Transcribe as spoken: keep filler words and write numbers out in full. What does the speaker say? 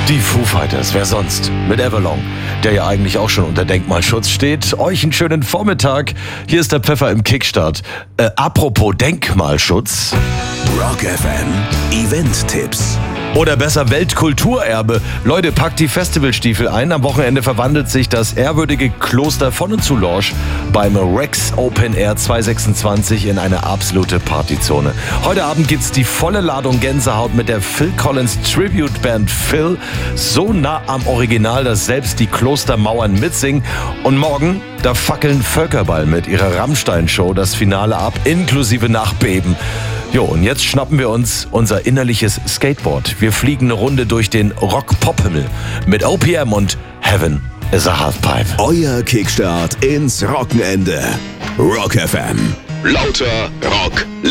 Die Foo Fighters, wer sonst? Mit Everlong, der ja eigentlich auch schon unter Denkmalschutz steht. Euch einen schönen Vormittag. Hier ist der Pfeffer im Kickstart. Äh, apropos Denkmalschutz. Rock F M Event-Tipps. Oder besser Weltkulturerbe. Leute, packt die Festivalstiefel ein. Am Wochenende verwandelt sich das ehrwürdige Kloster von und zu Lorsch beim Rex Open Air zweitausendsechsundzwanzig in eine absolute Partyzone. Heute Abend gibt's die volle Ladung Gänsehaut mit der Phil Collins Tribute Band Phil. So nah am Original, dass selbst die Klostermauern mitsingen. Und morgen, da fackeln Völkerball mit ihrer Rammstein-Show das Finale ab, inklusive Nachbeben. Jo, und jetzt schnappen wir uns unser innerliches Skateboard. Wir fliegen eine Runde durch den Rock-Pop-Himmel mit O P M und Heaven is a Halfpipe. Euer Kickstart ins Wochenende. Rock F M. Lauter Rock.